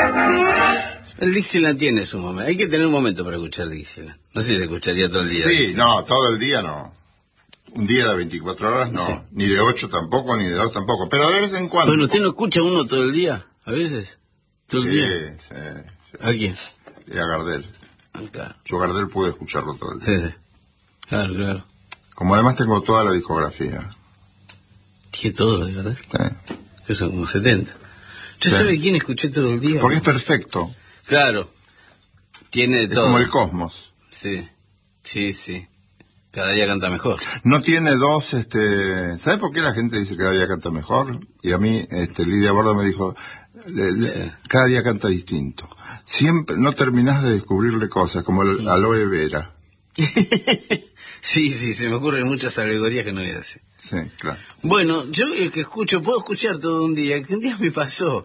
El Dixieland tiene su momento. Hay que tener un momento para escuchar Dixieland. No sé si se escucharía todo el día. Sí, no, todo el día no. Un día de 24 horas no. Sí. Ni de 8 tampoco, ni de 2 tampoco. Pero de vez en cuando. Bueno, ¿usted no escucha uno todo el día? ¿A veces? ¿Todo el día? Sí. ¿A quién? Y a Gardel. Claro. Yo Gardel pude escucharlo todo el día. Sí. Claro. Como además tengo toda la discografía. ¿Tiene todo de Gardel? Sí. Que son como 70. ¿Yo sabe quién escuché todo el día? Porque es perfecto. Claro. Tiene todo. Es como el cosmos. Sí. Cada día canta mejor. No tiene dos, ¿sabe por qué la gente dice cada día canta mejor? Y a mí, Lidia Borda me dijo, cada día canta distinto. Siempre, no terminás de descubrirle cosas, como el aloe vera. Sí, se me ocurren muchas alegorías que no voy a decir. Sí, claro. Bueno, yo el que escucho, puedo escuchar todo un día. Que un día me pasó,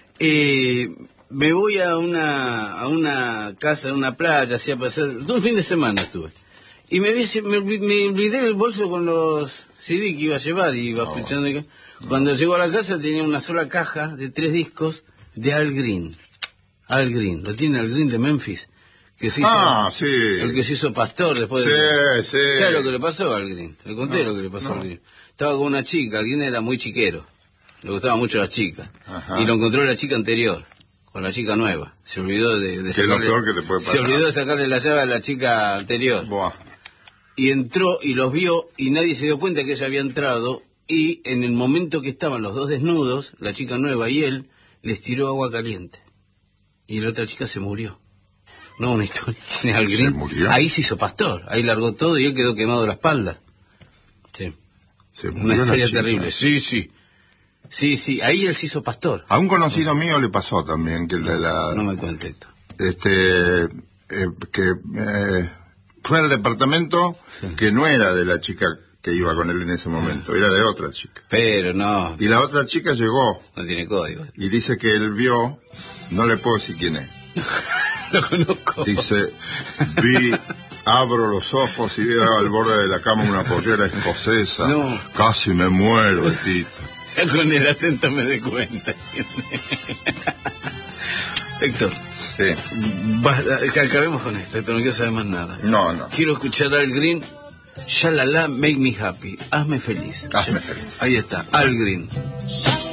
me voy a una casa, a una playa, así a pasar, todo un fin de semana estuve. Y me olvidé el bolso con los CD que iba a llevar y iba escuchando. Cuando llegó a la casa tenía una sola caja de 3 discos de Al Green. Al Green, lo tiene Al Green de Memphis. Que se hizo, sí. El que se hizo pastor después de... Sí. ¿Sabes lo que le pasó a Al Green? Le conté lo que le pasó a Al Green. Estaba con una chica, Al Green era muy chiquero. Le gustaban mucho las chicas. Ajá. Y lo encontró la chica anterior, con la chica nueva. Se olvidó de sacarle, lo peor que te puede pasar. Se olvidó de sacarle la llave a la chica anterior. Buah. Y entró y los vio y nadie se dio cuenta que ella había entrado. Y en el momento que estaban los dos desnudos, la chica nueva y él, les tiró agua caliente. Y la otra chica se murió. No, una historia. Al Green, ¿se murió? Ahí se hizo pastor. Ahí largó todo y él quedó quemado la espalda. Sí. Una historia terrible. Sí. Ahí él se hizo pastor. A un conocido mío le pasó también que no me cuente esto. Fue al departamento que no era de la chica que iba con él en ese momento, era de otra chica. Pero no. Y la otra chica llegó. No tiene código. Y dice que él vio, no le puedo decir quién es. Lo conozco. Dice, abro los ojos y veo al borde de la cama una pollera escocesa. No. Casi me muero, Tito. Ya con el acento me doy cuenta. Héctor. Sí. Acabemos con esto, no quiero saber más nada. No. Quiero escuchar a Al Green. Shalala, make me happy. Hazme feliz. Hazme feliz. Ahí está, Al Green.